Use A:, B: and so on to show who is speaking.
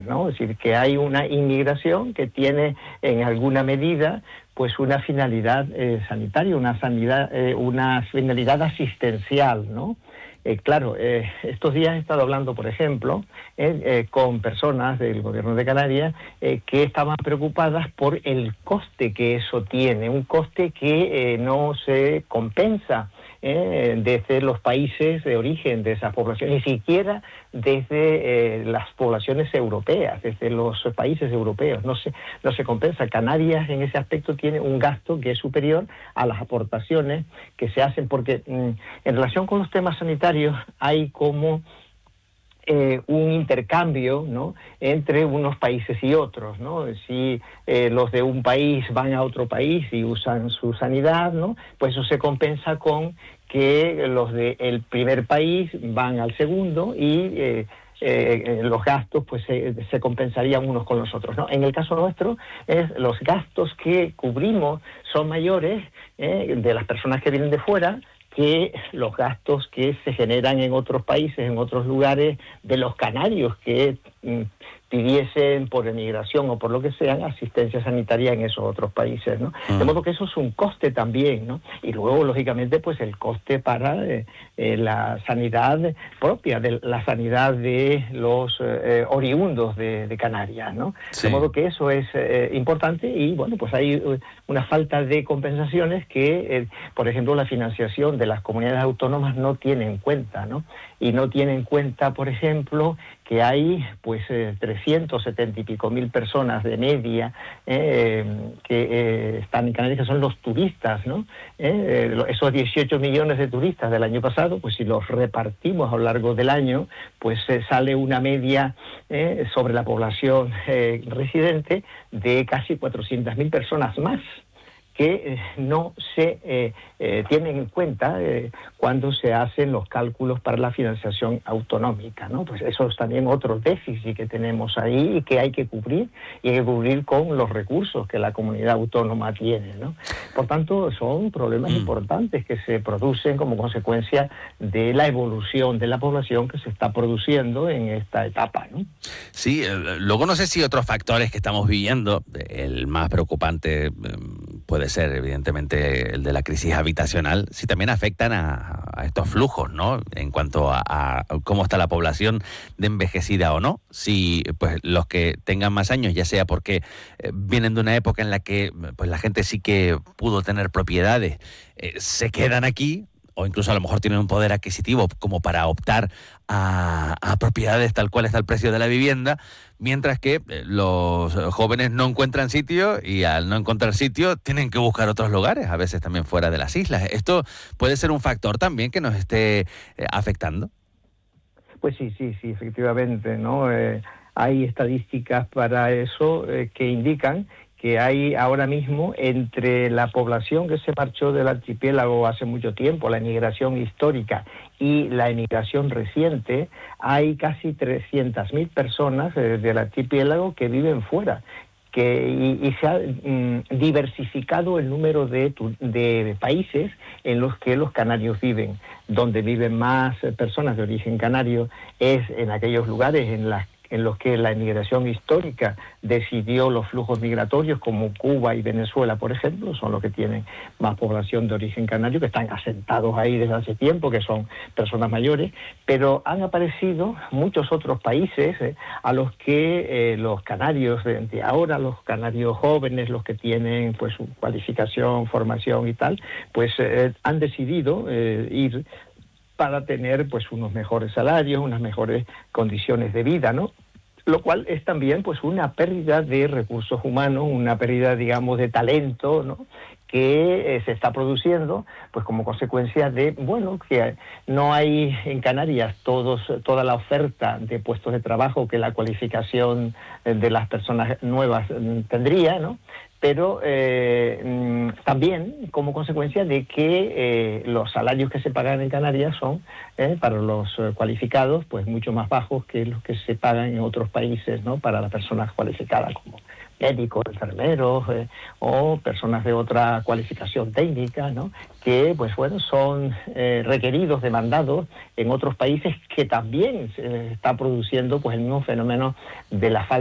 A: ¿no? Es decir, que hay una inmigración que tiene en alguna medida pues una finalidad sanitaria, una finalidad asistencial, ¿no? Claro, estos días he estado hablando, por ejemplo, con personas del gobierno de Canarias que estaban preocupadas por el coste que eso tiene, un coste que no se compensa desde los países de origen de esas poblaciones, ni siquiera desde las poblaciones europeas, desde los países europeos, no se compensa. Canarias en ese aspecto tiene un gasto que es superior a las aportaciones que se hacen, porque en relación con los temas sanitarios hay como un intercambio, ¿no?, entre unos países y otros, ¿no? Si los de un país van a otro país y usan su sanidad, ¿no?, pues eso se compensa con que los del primer país van al segundo y los gastos pues se compensarían unos con los otros, ¿no? En el caso nuestro, los gastos que cubrimos son mayores de las personas que vienen de fuera que los gastos que se generan en otros países, en otros lugares, de los canarios que pidiesen por emigración o por lo que sea asistencia sanitaria en esos otros países, ¿no? De modo que eso es un coste también, ¿no? Y luego, lógicamente, pues el coste para la sanidad propia, de la sanidad de los oriundos de Canarias, ¿no? Sí. De modo que eso es importante y, bueno, pues hay una falta de compensaciones que, por ejemplo, la financiación de las comunidades autónomas no tiene en cuenta, ¿no? Y no tiene en cuenta, por ejemplo, que hay pues 370 y pico mil personas de media que están en Canarias, que son los turistas, ¿no? Esos 18 millones de turistas del año pasado, pues si los repartimos a lo largo del año, pues sale una media sobre la población residente de casi 400.000 personas más, que no se tienen en cuenta cuando se hacen los cálculos para la financiación autonómica, ¿no? Pues eso es también otro déficit que tenemos ahí y que hay que cubrir, y hay que cubrir con los recursos que la comunidad autónoma tiene, ¿no? Por tanto, son problemas importantes que se producen como consecuencia de la evolución de la población que se está produciendo en esta etapa, ¿no?
B: Sí, luego no sé si otros factores que estamos viviendo, el más preocupante puede ser evidentemente el de la crisis habitacional, si también afectan a estos flujos, ¿no? En cuanto a cómo está la población de envejecida o no, si pues los que tengan más años, ya sea porque vienen de una época en la que pues la gente sí que pudo tener propiedades, se quedan aquí, o incluso a lo mejor tienen un poder adquisitivo como para optar a propiedades tal cual está el precio de la vivienda, mientras que los jóvenes no encuentran sitio y al no encontrar sitio tienen que buscar otros lugares, a veces también fuera de las islas. ¿Esto puede ser un factor también que nos esté afectando?
A: Pues sí, efectivamente, ¿no? Hay estadísticas para eso que indican que hay ahora mismo entre la población que se marchó del archipiélago hace mucho tiempo, la emigración histórica y la emigración reciente, hay casi 300.000 personas del archipiélago que viven fuera. Y se ha diversificado el número de países en los que los canarios viven. Donde viven más personas de origen canario es en aquellos lugares en los que la emigración histórica decidió los flujos migratorios, como Cuba y Venezuela, por ejemplo, son los que tienen más población de origen canario, que están asentados ahí desde hace tiempo, que son personas mayores, pero han aparecido muchos otros países a los que los canarios de ahora, los canarios jóvenes, los que tienen pues su cualificación, formación y tal, pues han decidido ir para tener pues unos mejores salarios, unas mejores condiciones de vida, ¿no? Lo cual es también pues una pérdida de recursos humanos, una pérdida, digamos, de talento, ¿no?, que se está produciendo pues como consecuencia de, bueno, que no hay en Canarias toda la oferta de puestos de trabajo que la cualificación de las personas nuevas tendría, ¿no? pero también como consecuencia de que los salarios que se pagan en Canarias son, para los cualificados, pues mucho más bajos que los que se pagan en otros países, ¿no? Para las personas cualificadas como médicos, enfermeros o personas de otra cualificación técnica, ¿no? Que, pues bueno, son requeridos, demandados en otros países, que también se está produciendo pues el mismo fenómeno de la falta